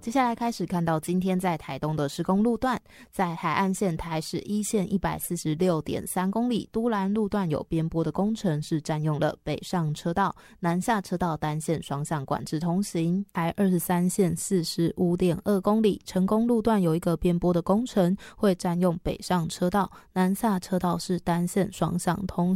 接下来开始看到今天在台东的施工路段，在海岸线台十一线 146.3 公里，都兰路段有边坡的工程，是占用了北上车道，南下车道单线双向管制通行。I23线 45.2 公里，成功路段有一个边坡的工程，会占用北上车道，南下车道是单线双向通